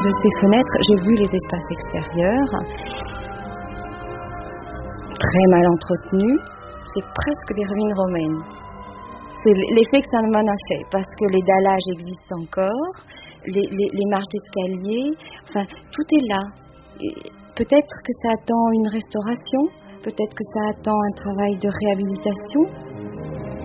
de ces fenêtres, j'ai vu les espaces extérieurs, très mal entretenus. C'est presque des ruines romaines. C'est l'effet que ça m'en a fait, parce que les dallages existent encore, les marches d'escalier, enfin, tout est là. Et peut-être que ça attend une restauration, peut-être que ça attend un travail de réhabilitation.